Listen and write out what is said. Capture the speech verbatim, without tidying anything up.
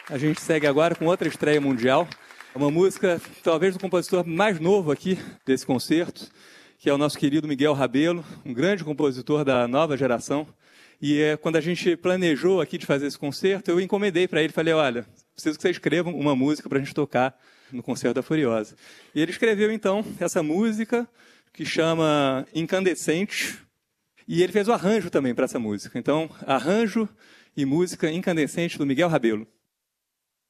A gente segue agora com outra estreia mundial. Uma música, talvez, do compositor mais novo aqui desse concerto, que é o nosso querido Miguel Rabelo, um grande compositor da nova geração. E é, quando a gente planejou aqui de fazer esse concerto, eu encomendei para ele, falei, olha, preciso que você escreva uma música para a gente tocar no Concerto da Furiosa. E ele escreveu, então, essa música, que chama Incandescente, e ele fez o arranjo também para essa música. Então, arranjo e música Incandescente do Miguel Rabelo.